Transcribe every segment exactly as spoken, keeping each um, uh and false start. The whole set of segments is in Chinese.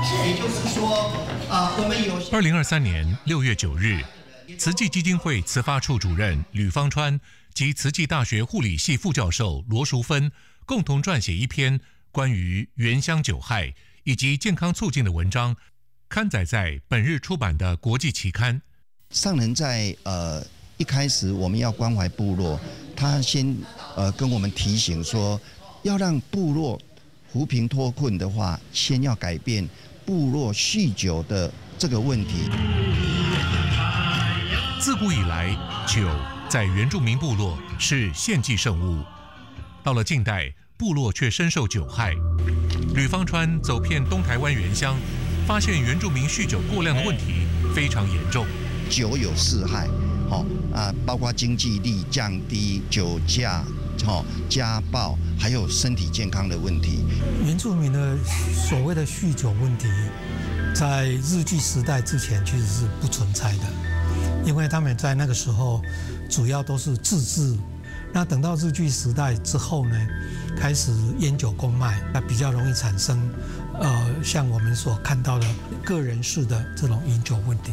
也就是说，啊、呃，我们有。 二零二三年六月九日，慈济基金会慈发处主任吕方川及慈济大学护理系副教授罗淑芬共同撰写一篇关于原乡酒害以及健康促进的文章，刊载在本日出版的国际期刊。 上人在呃一开始我们要关怀部落，他先呃跟我们提醒说，要让部落扶贫脱困的话，先要改变部落酗酒的这个问题。 自古以来，酒在原住民部落是献祭圣物，到了近代，部落却深受酒害。吕方川走遍东台湾原乡，发现原住民酗酒过量的问题非常严重。 酒有四害，好、哦、啊，包括经济力降低、酒驾、好、哦、家暴，还有身体健康的问题。 原住民的所谓的酗酒问题，在日据时代之前其实是不存在的，因为他们在那个时候主要都是自治。那等到日据时代之后呢，开始烟酒公卖，那比较容易产生，呃，像我们所看到的个人式的这种饮酒问题。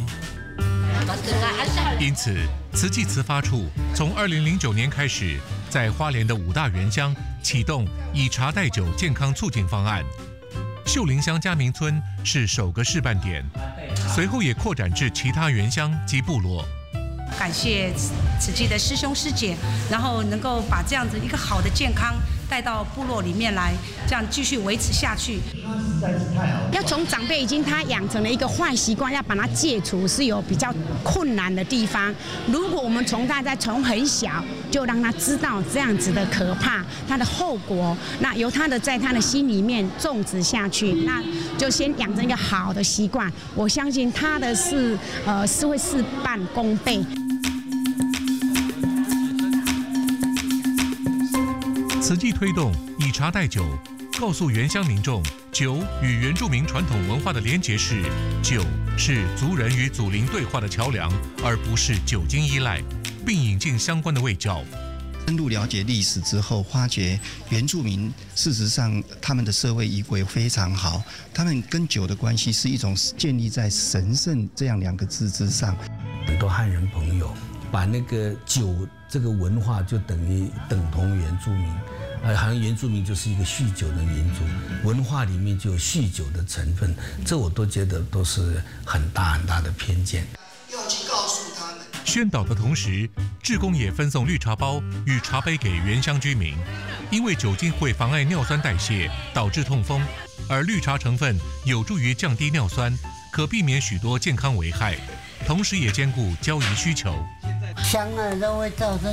因此，慈济慈发处从二零零九年开始，在花莲的五大原乡启动以茶代酒健康促进方案。秀林乡嘉明村是首个示范点，随后也扩展至其他原乡及部落。 感谢慈济的师兄师姐，然后能够把这样子一个好的健康带到部落里面来，这样继续维持下去。 要从长辈已经他养成了一个坏习惯，要把它戒除是有比较困难的地方。如果我们从他在从很小就让他知道这样子的可怕，他的后果，那由他的在他的心里面种植下去，那就先养成一个好的习惯。我相信他的是呃是会事半功倍。 慈济推动以茶代酒，告诉原乡民众，酒与原住民传统文化的连结是，酒是族人与祖灵对话的桥梁，而不是酒精依赖，并引进相关的卫教。 深入了解历史之后，发觉原住民事实上他们的社会仪轨非常好，他们跟酒的关系是一种建立在神圣这样两个字之上。 很多汉人朋友把那个酒这个文化就等于等同原住民，呃，好像原住民就是一个酗酒的民族，文化里面就有酗酒的成分，这我都觉得都是很大很大的偏见。 要去告诉他们。 宣导的同时，志工也分送绿茶包与茶杯给原乡居民，因为酒精会妨碍尿酸代谢，导致痛风，而绿茶成分有助于降低尿酸，可避免许多健康危害，同时也兼顾交易需求。 香啊，都会造成